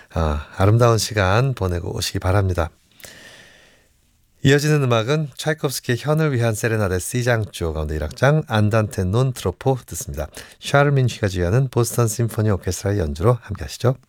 아름다운 시간 보내고 오시기 바랍니다. 이어지는 음악은 차이콥스키의 현을 위한 세레나데 C장조 가운데 1악장 안단테 논 트로포 듣습니다. 샤르민 휘가 지휘하는 보스턴 심포니 오케스트라의 연주로 함께 하시죠.